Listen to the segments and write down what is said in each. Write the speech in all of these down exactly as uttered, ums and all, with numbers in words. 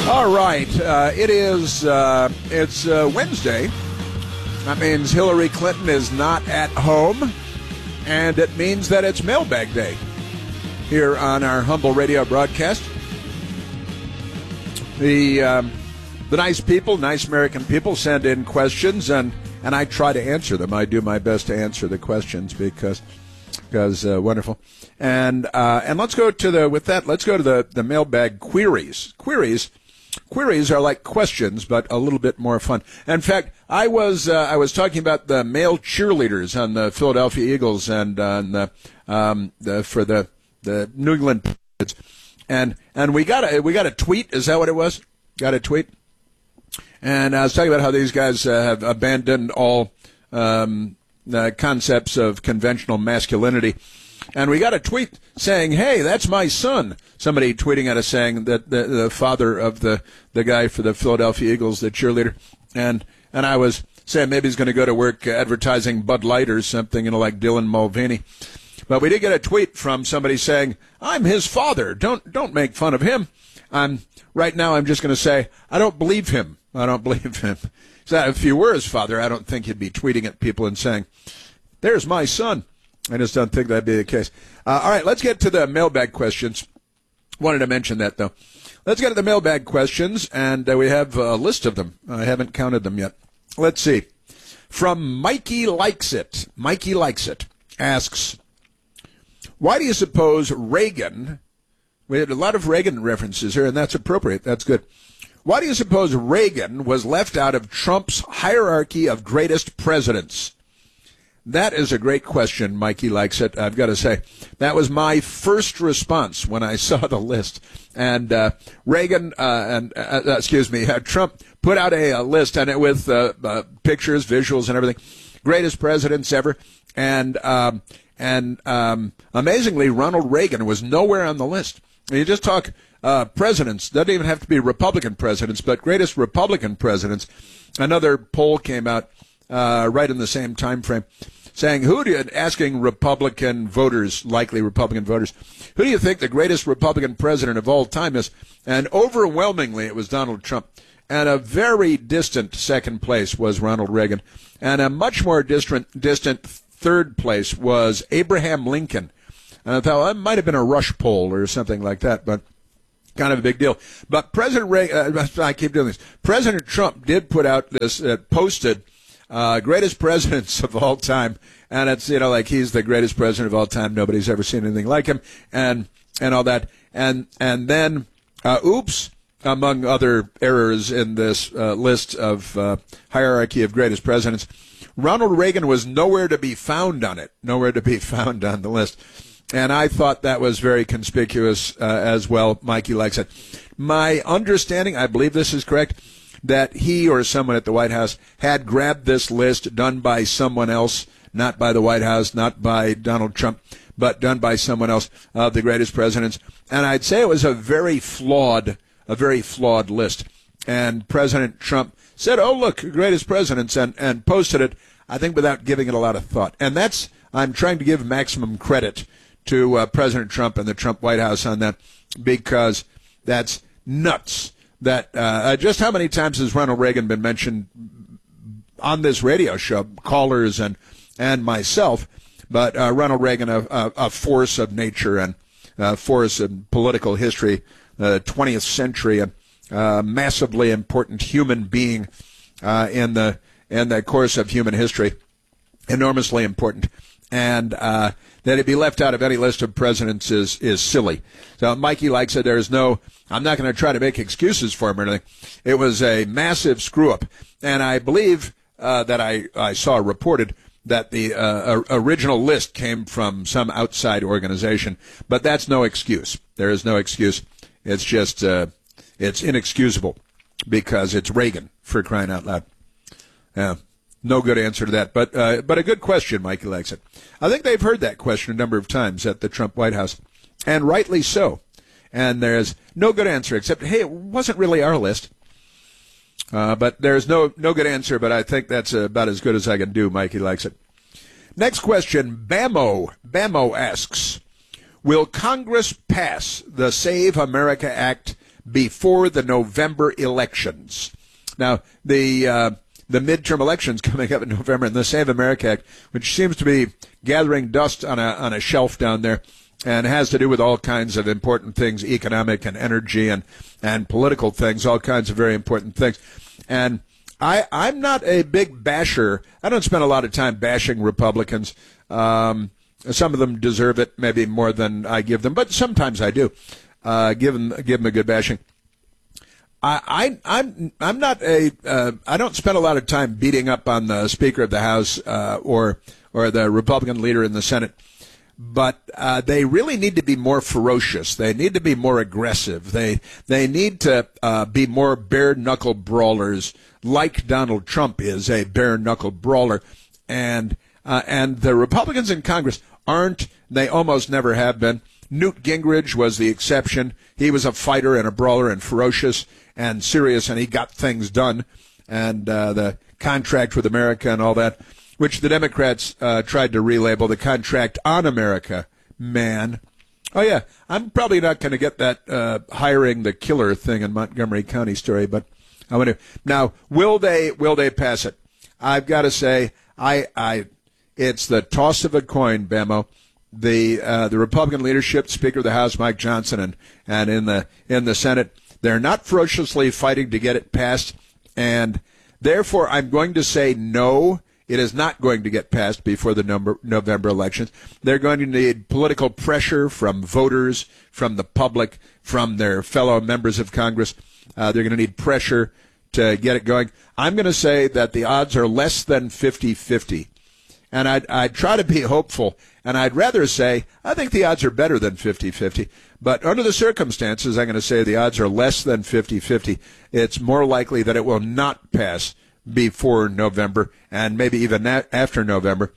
All right, uh, it is, uh, it's uh, Wednesday. That means Hillary Clinton is not at home, and it means that it's Mailbag Day here on our humble radio broadcast. The um, the nice people, nice American people send in questions, and, and I try to answer them. I do my best to answer the questions because, because uh, wonderful. And uh, and let's go to the, with that, let's go to the, the mailbag queries. Queries. Queries are like questions, but a little bit more fun. In fact, I was uh, I was talking about the male cheerleaders on the Philadelphia Eagles and on the, um, the for the the New England Patriots, and and we got a we got a tweet. Is that what it was? Got a tweet, and I was talking about how these guys uh, have abandoned all um, uh, concepts of conventional masculinity. And we got a tweet saying, hey, that's my son. Somebody tweeting at us saying that the, the father of the, the guy for the Philadelphia Eagles, the cheerleader. And and I was saying maybe he's going to go to work advertising Bud Light or something, you know, like Dylan Mulvaney. But we did get a tweet from somebody saying, I'm his father. Don't don't make fun of him. I'm, right now I'm just going to say, I don't believe him. I don't believe him. So if you were his father, I don't think you'd be tweeting at people and saying, there's my son. I just don't think that'd be the case. Uh, all right, let's get to the mailbag questions. Wanted to mention that, though. Let's get to the mailbag questions, and uh, we have a list of them. I haven't counted them yet. Let's see. From Mikey Likes It. Mikey Likes It asks, why do you suppose Reagan, we had a lot of Reagan references here, and that's appropriate. That's good. Why do you suppose Reagan was left out of Trump's hierarchy of greatest presidents? That is a great question. Mikey Likes It. I've got to say, that was my first response when I saw the list. And uh, Reagan, uh, and uh, uh, excuse me, uh, Trump put out a, a list, and it with uh, uh, pictures, visuals, and everything. Greatest presidents ever. And um, and um, amazingly, Ronald Reagan was nowhere on the list. You just talk uh, presidents. Doesn't even have to be Republican presidents, but greatest Republican presidents. Another poll came out uh, right in the same time frame, saying, who do you, asking Republican voters, likely Republican voters, who do you think the greatest Republican president of all time is? And overwhelmingly, it was Donald Trump. And a very distant second place was Ronald Reagan. And a much more distant, distant third place was Abraham Lincoln. And I thought, well, that might have been a rush poll or something like that, but kind of a big deal. But President Reagan, uh, I keep doing this, President Trump did put out this, uh, posted, Uh, greatest presidents of all time, and it's, you know, like he's the greatest president of all time. Nobody's ever seen anything like him, and and all that, and and then, uh, oops, among other errors in this uh, list of uh, hierarchy of greatest presidents, Ronald Reagan was nowhere to be found on it, nowhere to be found on the list, and I thought that was very conspicuous uh, as well. Mikey Likes It. My understanding, I believe this is correct, that he or someone at the White House had grabbed this list done by someone else, not by the White House, not by Donald Trump, but done by someone else of the greatest presidents. And I'd say it was a very flawed, a very flawed list. And President Trump said, oh, look, greatest presidents, and, and posted it, I think, without giving it a lot of thought. And that's, I'm trying to give maximum credit to uh, President Trump and the Trump White House on that, because that's nuts. That uh, just how many times has Ronald Reagan been mentioned on this radio show, callers and and myself? But uh, Ronald Reagan, a, a, a force of nature and a force in political history, the uh, twentieth century, and uh, massively important human being uh, in the in the course of human history, enormously important. And uh, that it be left out of any list of presidents is, is silly. So Mikey Likes It. There's no, I'm not going to try to make excuses for him or anything. It was a massive screw-up. And I believe uh, that I, I saw reported that the uh, original list came from some outside organization. But that's no excuse. There is no excuse. It's just, uh, it's inexcusable because it's Reagan, for crying out loud. Yeah. No good answer to that, but uh, but a good question. Mikey Likes It. I think they've heard that question a number of times at the Trump White House, and rightly so. And there's no good answer except, hey, it wasn't really our list. Uh, but there's no no good answer, but I think that's about as good as I can do. Mikey Likes It. Next question, Bamo. Bamo asks, will Congress pass the Save America Act before the November elections. Now, the uh, the midterm elections coming up in November, and the Save America Act, which seems to be gathering dust on a on a shelf down there, and has to do with all kinds of important things, economic and energy and, and political things, all kinds of very important things. And I, I'm not a big basher. I don't spend a lot of time bashing Republicans. Um, some of them deserve it, maybe more than I give them, but sometimes I do. Uh, give them, give them a good bashing. I, I, I'm, I'm not a, uh, I don't spend a lot of time beating up on the Speaker of the House, uh, or, or the Republican leader in the Senate. But uh, they really need to be more ferocious. They need to be more aggressive. They they need to uh, be more bare-knuckle brawlers, like Donald Trump is a bare-knuckle brawler. And uh, and the Republicans in Congress aren't. They almost never have been. Newt Gingrich was the exception. He was a fighter and a brawler and ferocious and serious, and he got things done. And uh, the contract with America and all that, which the Democrats uh, tried to relabel the contract on America, man. Oh, yeah, I'm probably not going to get that uh, hiring the killer thing in Montgomery County story, but I want to. Now, will they will they pass it? I've got to say, I, I, it's the toss of a coin, Bamo. The uh, the Republican leadership, Speaker of the House, Mike Johnson, and, and in the in the Senate, they're not ferociously fighting to get it passed, and therefore I'm going to say no. It is not going to get passed before the number, November elections. They're going to need political pressure from voters, from the public, from their fellow members of Congress. Uh, they're going to need pressure to get it going. I'm going to say that the odds are less than fifty-fifty. And I'd, I'd try to be hopeful, and I'd rather say I think the odds are better than fifty-fifty. But under the circumstances, I'm going to say the odds are less than fifty-fifty. It's more likely that it will not pass before November, and maybe even na- after November.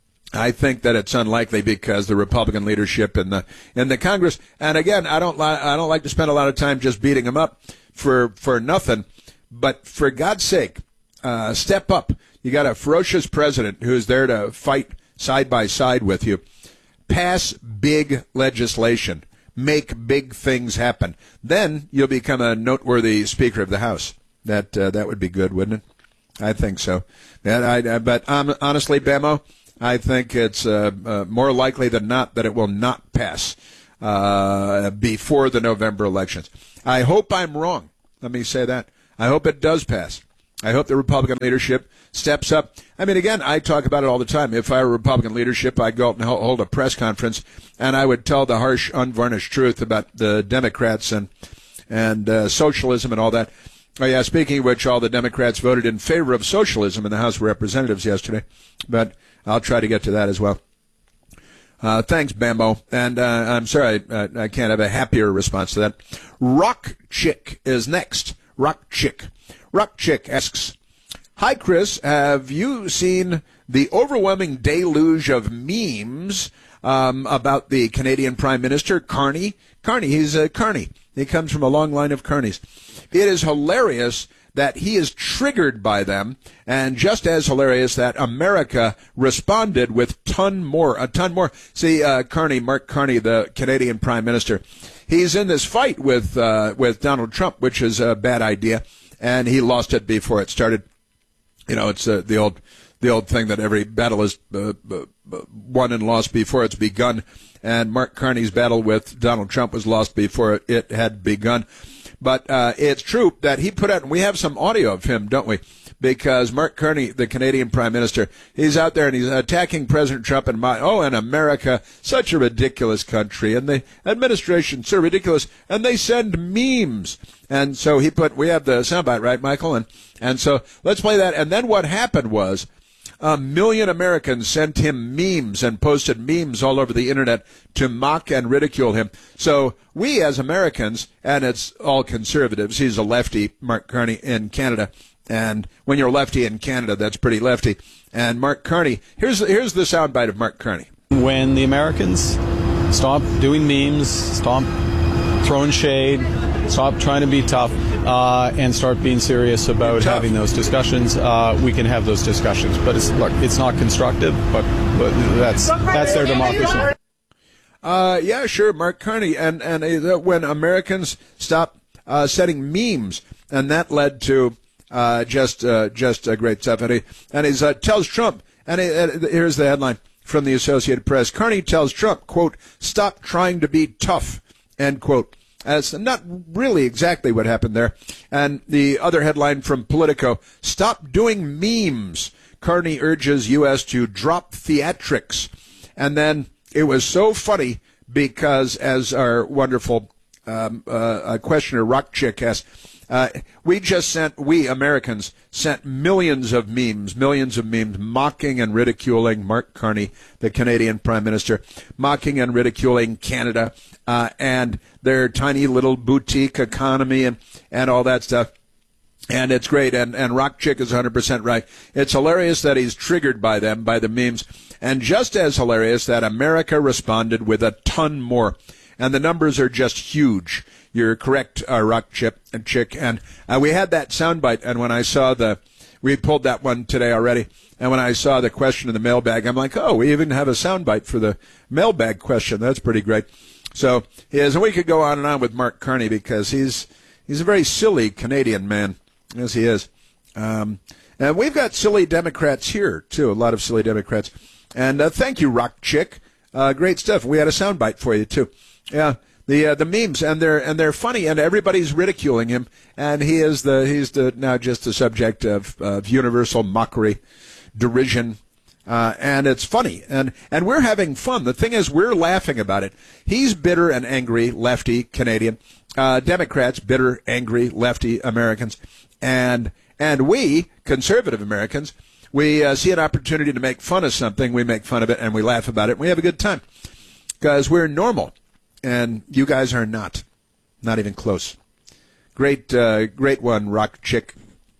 I think that it's unlikely because the Republican leadership in the in the Congress, and again, I don't li- I don't like to spend a lot of time just beating them up for for nothing. But for God's sake, uh, step up. You got a ferocious president who's there to fight side by side with you. Pass big legislation. Make big things happen. Then you'll become a noteworthy Speaker of the House. That uh, that would be good, wouldn't it? I think so. And I, but um, honestly, Bamo, I think it's uh, uh, more likely than not that it will not pass uh, before the November elections. I hope I'm wrong. Let me say that. I hope it does pass. I hope the Republican leadership steps up. I mean, again, I talk about it all the time. If I were Republican leadership, I'd go out and hold a press conference, and I would tell the harsh, unvarnished truth about the Democrats and, and uh, socialism and all that. Oh, yeah, speaking of which, all the Democrats voted in favor of socialism in the House of Representatives yesterday, but I'll try to get to that as well. Uh, thanks, Bambo, and uh, I'm sorry I, I can't have a happier response to that. Rock Chick is next. Rock Chick. Rock Chick asks, hi, Chris, have you seen the overwhelming deluge of memes um, about the Canadian Prime Minister, Carney? Carney, he's a Carney. He comes from a long line of Carneys. It is hilarious that he is triggered by them, and just as hilarious that America responded with ton more, a ton more. See, uh, Carney, Mark Carney, the Canadian Prime Minister, he's in this fight with uh, with Donald Trump, which is a bad idea, and he lost it before it started. You know, it's uh, the old the old thing that every battle is uh, uh, won and lost before it's begun. And Mark Carney's battle with Donald Trump was lost before it had begun. But uh, it's true that he put out, and we have some audio of him, don't we? Because Mark Carney, the Canadian Prime Minister, he's out there and he's attacking President Trump and my, oh, and America, such a ridiculous country, and the administration, so ridiculous, and they send memes. And so he put, we have the soundbite, right, Michael? And, and so let's play that. And then what happened was, a million Americans sent him memes and posted memes all over the internet to mock and ridicule him. So we as Americans, and it's all conservatives, he's a lefty, Mark Carney, in Canada. And when you're lefty in Canada, that's pretty lefty. And Mark Carney, here's, here's the soundbite of Mark Carney. When the Americans stop doing memes, stop throwing shade, stop trying to be tough, uh, and start being serious about tough. having those discussions, uh, we can have those discussions. But it's, look, it's not constructive, but, but that's that's their democracy. Uh, yeah, sure, Mark Carney. And, and uh, when Americans stop uh, sending memes, and that led to uh, just uh, just uh, great stuff. And he and he uh, tells Trump, and he, uh, here's the headline from the Associated Press: Carney tells Trump, quote, "Stop trying to be tough," end quote. That's not really exactly what happened there. And the other headline from Politico: "Stop doing memes. Carney urges U S to drop theatrics." And then it was so funny because, as our wonderful um, uh, questioner Rock Chick asked, uh, we just sent, we Americans sent millions of memes, millions of memes mocking and ridiculing Mark Carney, the Canadian Prime Minister, mocking and ridiculing Canada uh, and their tiny little boutique economy and, and all that stuff. And it's great. And, and Rock Chick is one hundred percent right. It's hilarious that he's triggered by them, by the memes. And just as hilarious that America responded with a ton more. And the numbers are just huge. You're correct, uh, Rock Chip and Chick. And uh, we had that soundbite. And when I saw the, we pulled that one today already. And when I saw the question in the mailbag, I'm like, oh, we even have a soundbite for the mailbag question. That's pretty great. So, yes, and we could go on and on with Mark Carney because he's he's a very silly Canadian man. Yes, he is. Um, and we've got silly Democrats here, too, a lot of silly Democrats. And uh, thank you, Rock Chick. Uh, great stuff. We had a soundbite for you, too. Yeah, the uh, the memes, and they're and they're funny, and everybody's ridiculing him. And he is the he's the now just the subject of, of universal mockery, derision. Uh, and it's funny, and, and we're having fun. The thing is, we're laughing about it. He's bitter and angry, lefty Canadian. Uh, Democrats, bitter, angry, lefty Americans. And and we, conservative Americans, we uh, see an opportunity to make fun of something. We make fun of it, and we laugh about it, and we have a good time. Because we're normal, and you guys are not. Not even close. Great, uh, great one, Rock Chick.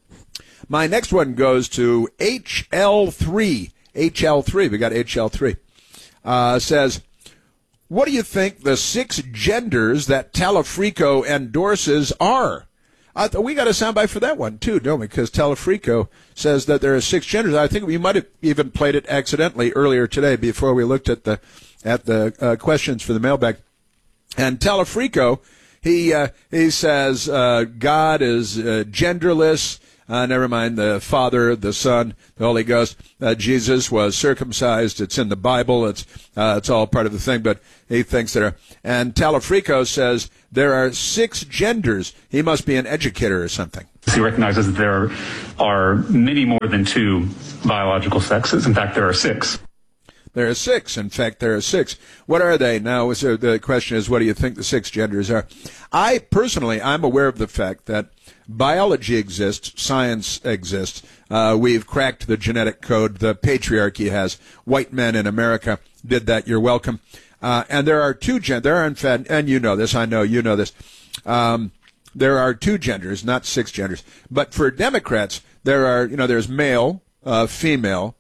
My next one goes to H L three. H L three, we got H L three, uh, says, what do you think the six genders that Talafrico endorses are? Uh, we got a soundbite for that one, too, don't we? Because Talafrico says that there are six genders. I think we might have even played it accidentally earlier today before we looked at the at the uh, questions for the mailbag. And Talafrico, he, uh, he says uh, God is uh, genderless. Uh, never mind the Father, the Son, the Holy Ghost. Uh, Jesus was circumcised. It's in the Bible. It's uh, it's all part of the thing. But he thinks there are. And Talafrico says there are six genders. He must be an educator or something. He recognizes that there are many more than two biological sexes. In fact, there are six. There are six. In fact, there are six. What are they? Now, so the question is, what do you think the six genders are? I, personally, I'm aware of the fact that biology exists, science exists. Uh, we've cracked the genetic code. The patriarchy has. White men in America did that. You're welcome. Uh, and there are two genders. There are, in fact, and you know this, I know you know this. Um, there are two genders, not six genders. But for Democrats, there are, you know, there's male, uh, female,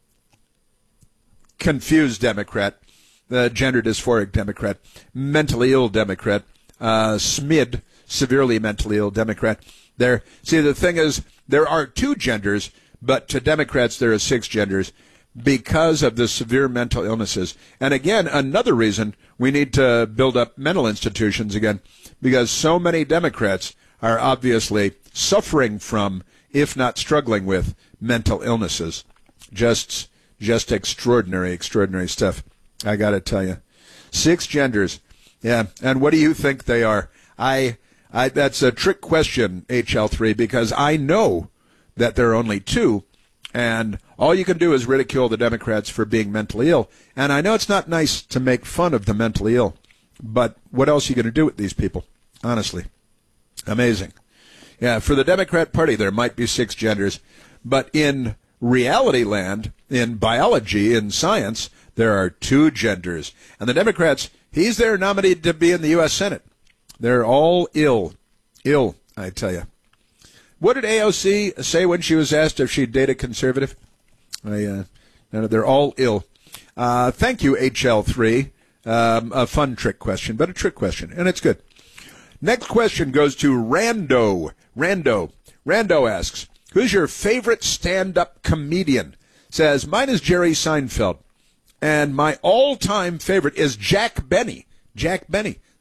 confused Democrat, the gender dysphoric Democrat, mentally ill Democrat, uh, S M I D, severely mentally ill Democrat. There, see, the thing is, there are two genders, but to Democrats there are six genders because of the severe mental illnesses. And again, another reason we need to build up mental institutions again, because so many Democrats are obviously suffering from, if not struggling with, mental illnesses. Just Just extraordinary, extraordinary stuff, I got to tell you. Six genders. Yeah, and what do you think they are? I, I that's a trick question, H L three, because I know that there are only two, and all you can do is ridicule the Democrats for being mentally ill. And I know it's not nice to make fun of the mentally ill, but what else are you going to do with these people? Honestly. Amazing. Yeah, for the Democrat Party, there might be six genders, but in reality land, in biology, in science, there are two genders. And the Democrats, he's their nominee to be in the U S Senate. They're all ill. Ill, I tell you. What did A O C say when she was asked if she'd date a conservative? I, uh, no, they're all ill. Uh, thank you, H L three. Um, a fun trick question, but a trick question, and it's good. Next question goes to Rando. Rando. Rando asks, who's your favorite stand-up comedian? Says, mine is Jerry Seinfeld. And my all-time favorite is Jack Benny. Jack Benny.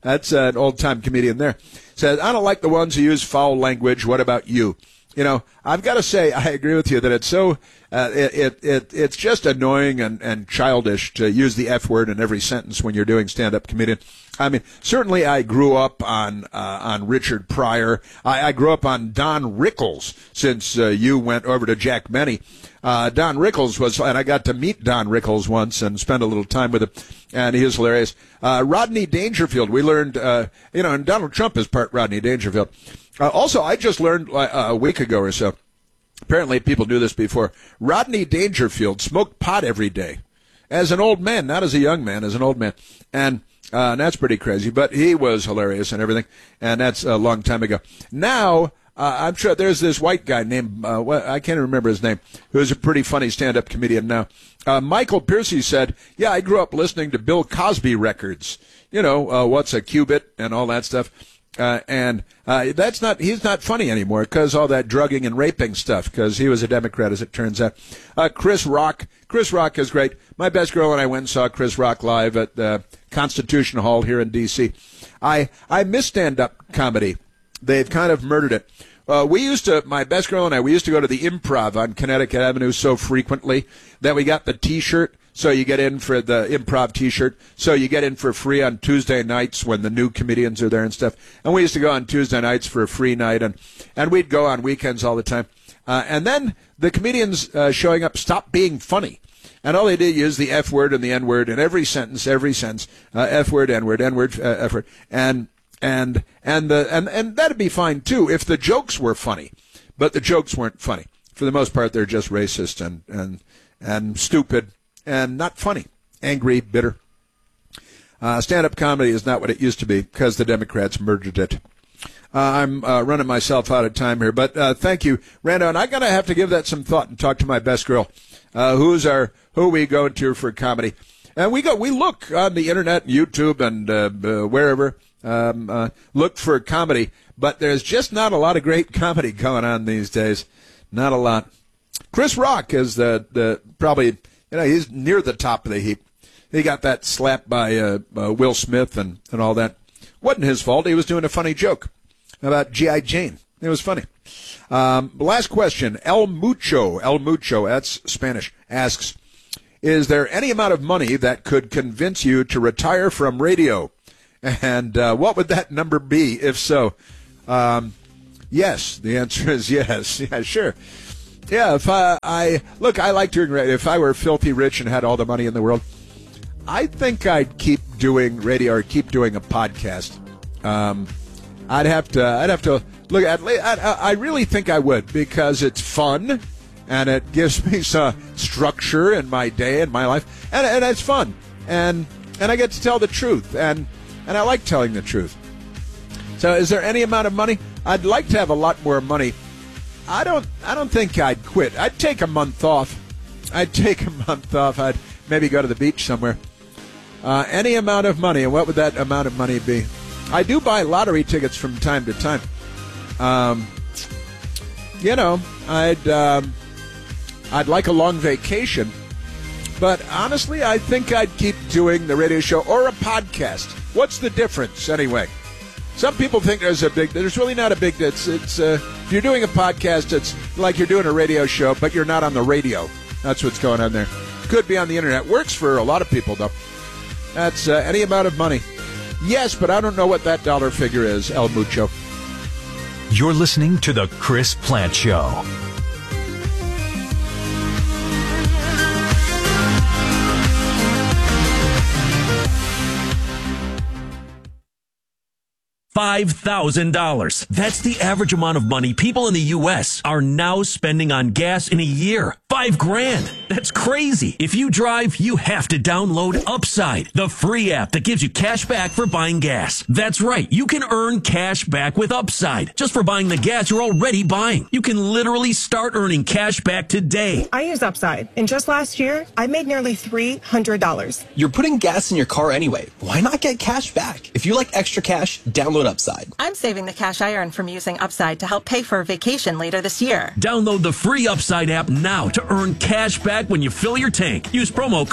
That's uh, an old-time comedian there. Says, I don't like the ones who use foul language. What about you? You know, I've got to say, I agree with you that it's so, uh, it, it, it, it's just annoying and, and childish to use the F word in every sentence when you're doing stand-up comedian. I mean, certainly I grew up on, uh, on Richard Pryor. I, I grew up on Don Rickles since, uh, you went over to Jack Benny. Uh, Don Rickles was, and I got to meet Don Rickles once and spend a little time with him, and he was hilarious. Uh, Rodney Dangerfield, we learned, uh, you know, and Donald Trump is part Rodney Dangerfield. Uh, also, I just learned uh, a week ago or so, apparently people knew this before, Rodney Dangerfield smoked pot every day as an old man, not as a young man, as an old man. And, uh, and that's pretty crazy, but he was hilarious and everything, and that's a long time ago. Now, uh, I'm sure there's this white guy named, uh, well, I can't remember his name, who's a pretty funny stand-up comedian now. Uh, Michael Piercy said, yeah, I grew up listening to Bill Cosby records. You know, uh, what's a qubit and all that stuff. Uh, and uh, that's not, he's not funny anymore because all that drugging and raping stuff, because he was a Democrat, as it turns out. Uh, Chris Rock. Chris Rock is great. My best girl and I went and saw Chris Rock live at the uh, Constitution Hall here in D C. I, I miss stand-up comedy. They've kind of murdered it. Uh, we used to, my best girl and I, we used to go to the Improv on Connecticut Avenue so frequently that we got the T-shirt. So you get in for the Improv T-shirt. So you get in for free on Tuesday nights when the new comedians are there and stuff. And we used to go on Tuesday nights for a free night, and, and we'd go on weekends all the time. Uh, and then the comedians uh, showing up stopped being funny. And all they did use the F word and the N word in every sentence, every sentence. Uh, F word, N word, N word, uh, F word. And, and, and, the, and, and that'd be fine too if the jokes were funny. But the jokes weren't funny. For the most part, they're just racist and, and, and stupid. And not funny, angry, bitter. Uh, stand-up comedy is not what it used to be because the Democrats murdered it. Uh, I'm uh, running myself out of time here, but uh, thank you, Rando. And I'm gonna have to give that some thought and talk to my best girl, uh, who's our who we go to for comedy. And we go, we look on the internet, YouTube, and uh, uh, wherever, um, uh, look for comedy. But there's just not a lot of great comedy going on these days. Not a lot. Chris Rock is the the probably. You know, he's near the top of the heap. He got that slap by uh, uh, Will Smith and, and all that. Wasn't his fault. He was doing a funny joke about G I. Jane. It was funny. Um, last question. El Mucho, El Mucho, that's Spanish, asks, is there any amount of money that could convince you to retire from radio? And uh, what would that number be, if so? Um, yes, the answer is yes. Yeah, sure. Yeah, if I, I look, I like doing radio. If I were filthy rich and had all the money in the world, I think I'd keep doing radio or keep doing a podcast. Um, I'd have to, I'd have to look at. I, I really think I would because it's fun and it gives me some structure in my day and my life, and and it's fun, and and I get to tell the truth, and and I like telling the truth. So, is there any amount of money? I'd like to have a lot more money. I don't I don't think I'd quit. I'd take a month off. I'd take a month off. I'd maybe go to the beach somewhere. Uh, any amount of money. And what would that amount of money be? I do buy lottery tickets from time to time. Um, you know, I'd um, I'd like a long vacation. But honestly, I think I'd keep doing the radio show or a podcast. What's the difference anyway? Some people think there's a big, there's really not a big, it's, it's, uh, if you're doing a podcast, it's like you're doing a radio show, but you're not on the radio. That's what's going on there. Could be on the internet. Works for a lot of people, though. That's uh, any amount of money. Yes, but I don't know what that dollar figure is, El Mucho. You're listening to The Chris Plante Show. five thousand dollars. That's the average amount of money people in the U S are now spending on gas in a year. Five grand. That's crazy. If you drive, you have to download Upside, the free app that gives you cash back for buying gas. That's right. You can earn cash back with Upside just for buying the gas you're already buying. You can literally start earning cash back today. I use Upside, and just last year, I made nearly three hundred dollars. You're putting gas in your car anyway. Why not get cash back? If you like extra cash, download Upside. I'm saving the cash I earn from using Upside to help pay for a vacation later this year. Download the free Upside app now to earn cash back when you fill your tank. Use promo code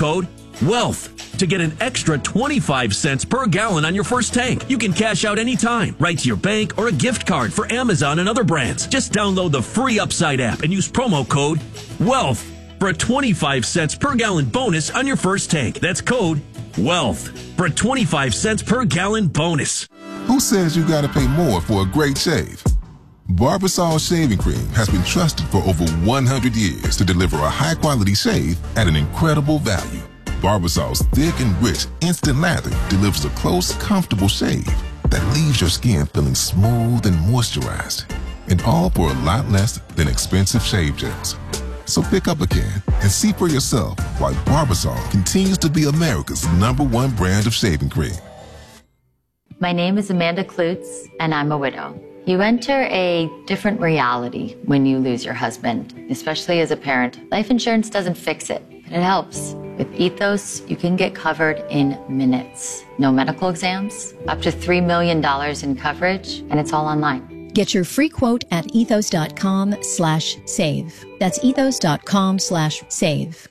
Wealth. To get an extra twenty-five cents per gallon on your first tank. You can cash out anytime, right to your bank or a gift card for Amazon and other brands. Just download the free Upside app and use promo code WEALTH for a twenty-five cents per gallon bonus on your first tank. That's code WEALTH for a twenty-five cents per gallon bonus. Who says you gotta pay more for a great shave? Barbasol Shaving Cream has been trusted for over one hundred years to deliver a high-quality shave at an incredible value. Barbasol's thick and rich instant lather delivers a close, comfortable shave that leaves your skin feeling smooth and moisturized, and all for a lot less than expensive shave gels. So pick up a can and see for yourself why Barbasol continues to be America's number one brand of shaving cream. My name is Amanda Klutz, and I'm a widow. You enter a different reality when you lose your husband, especially as a parent. Life insurance doesn't fix it, but it helps. With Ethos, you can get covered in minutes. No medical exams, up to three million dollars in coverage, and it's all online. Get your free quote at ethos.com slash save. That's ethos.com slash save.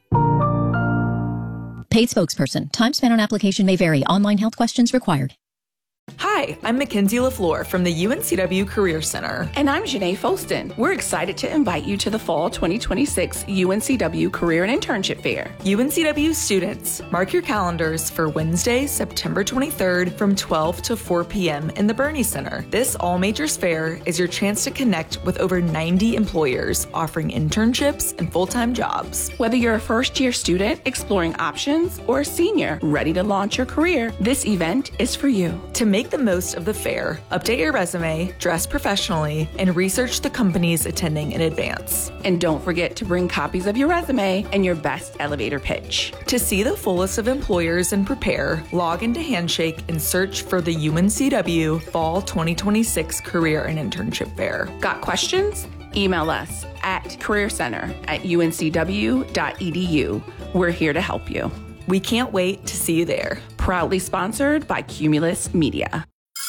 Paid spokesperson. Time spent on application may vary. Online health questions required. Hi, I'm Mackenzie LaFleur from the U N C W Career Center. And I'm Janae Folston. We're excited to invite you to the Fall twenty twenty-six U N C W Career and Internship Fair. U N C W students, mark your calendars for Wednesday, September twenty-third from twelve to four p.m. in the Bernie Center. This all-majors fair is your chance to connect with over ninety employers offering internships and full-time jobs. Whether you're a first-year student exploring options or a senior ready to launch your career, this event is for you. To make the most of the fair, update your resume, dress professionally, and research the companies attending in advance. And don't forget to bring copies of your resume and your best elevator pitch. To see the full list of employers and prepare, log into Handshake and search for the U N C W Fall twenty twenty-six Career and Internship Fair. Got questions? Email us at career center at u n c w dot e d u. We're here to help you. We can't wait to see you there. Proudly sponsored by Cumulus Media.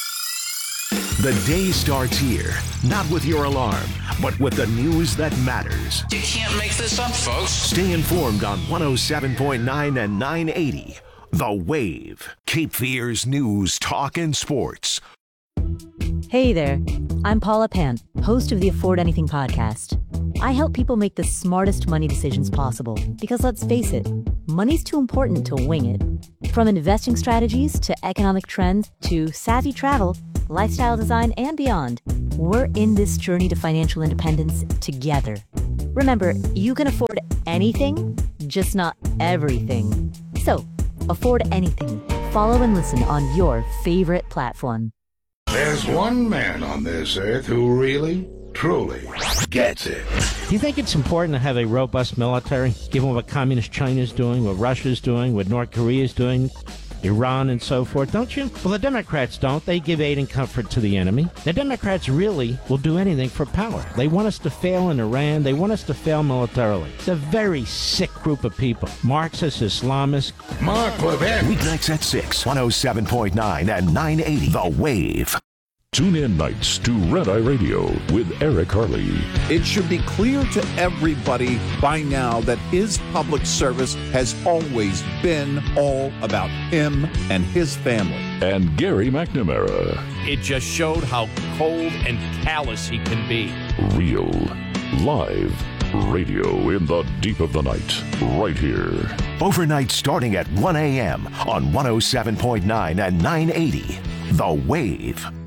The day starts here, not with your alarm, but with the news that matters. You can't make this up, folks. Stay informed on one oh seven point nine and nine eighty. The Wave. Cape Fear's news, talk, and sports. Hey there. I'm Paula Pan, host of the Afford Anything podcast. I help people make the smartest money decisions possible because, let's face it, money's too important to wing it. From investing strategies to economic trends to savvy travel, lifestyle design, and beyond, we're in this journey to financial independence together. Remember, you can afford anything, just not everything. So, afford anything. Follow and listen on your favorite platform. There's one man on this earth who really, truly gets it. Do you think it's important to have a robust military, given what Communist China is doing, what Russia's doing, what North Korea is doing, Iran and so forth, don't you? Well, the Democrats don't. They give aid and comfort to the enemy. The Democrats really will do anything for power. They want us to fail in Iran. They want us to fail militarily. It's a very sick group of people. Marxist, Islamists. Mark Levin. Weeknights at six, one oh seven point nine and nine eighty. The Wave. Tune in nights to Red Eye Radio with Eric Harley. It should be clear to everybody by now that his public service has always been all about him and his family. And Gary McNamara. It just showed how cold and callous he can be. Real, live radio in the deep of the night, right here. Overnight starting at one a.m. on one oh seven point nine and nine eighty. The Wave.